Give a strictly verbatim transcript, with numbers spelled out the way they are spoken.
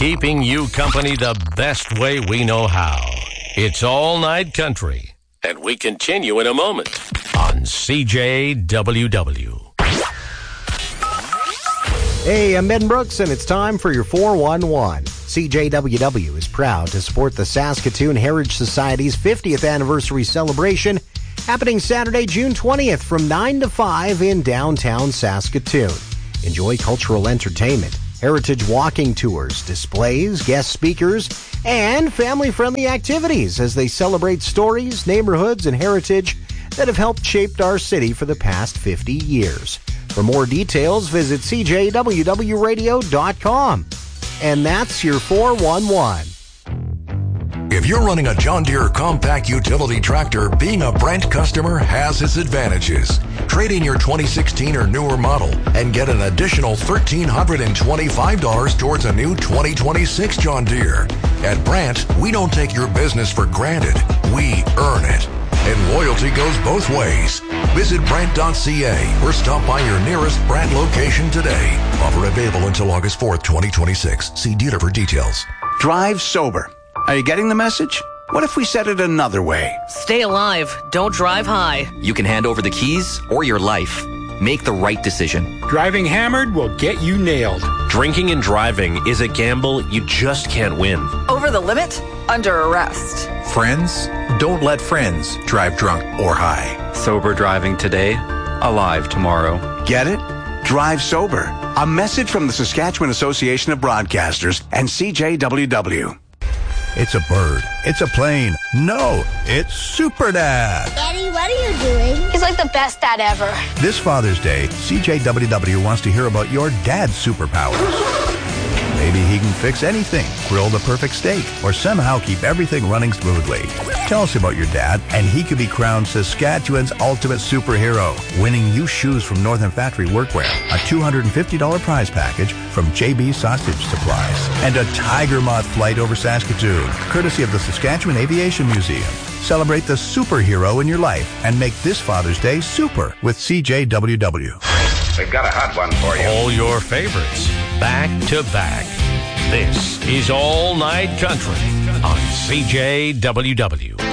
keeping you company the best way we know how. It's All Night Country, and we continue in a moment on C J W W. Hey, I'm Ben Brooks, and it's time for your four one one. C J W W is proud to support the Saskatoon Heritage Society's fiftieth anniversary celebration, happening Saturday, June twentieth from nine to five in downtown Saskatoon. Enjoy cultural entertainment, heritage walking tours, displays, guest speakers, and family-friendly activities as they celebrate stories, neighborhoods, and heritage that have helped shape our city for the past fifty years. For more details, visit c j w w radio dot com. And that's your four one one. If you're running a John Deere compact utility tractor, being a Brent customer has its advantages. Trade in your twenty sixteen or newer model and get an additional one thousand three hundred twenty-five dollars towards a new twenty twenty-six John Deere. At Brent, we don't take your business for granted. We earn it. And loyalty goes both ways. Visit Brent dot c a or stop by your nearest Brent location today. Offer available until August fourth, twenty twenty-six. See dealer for details. Drive sober. Are you getting the message? What if we said it another way? Stay alive. Don't drive high. You can hand over the keys or your life. Make the right decision. Driving hammered will get you nailed. Drinking and driving is a gamble you just can't win. Over the limit? Under arrest. Friends? Don't let friends drive drunk or high. Sober driving today, alive tomorrow. Get it? Drive sober. A message from the Saskatchewan Association of Broadcasters and C J W W. It's a bird. It's a plane. No, it's Super Dad. Daddy, what are you doing? He's like the best dad ever. This Father's Day, C J W W wants to hear about your dad's superpowers. Maybe he can fix anything, grill the perfect steak, or somehow keep everything running smoothly. Tell us about your dad, and he could be crowned Saskatchewan's ultimate superhero, winning you shoes from Northern Factory Workwear, a two hundred fifty dollars prize package from J B Sausage Supplies, and a Tiger Moth flight over Saskatoon, courtesy of the Saskatchewan Aviation Museum. Celebrate the superhero in your life and make this Father's Day super with C J W W. We've got a hot one for you. All your favorites, back to back. This is All Night Country on C J W W.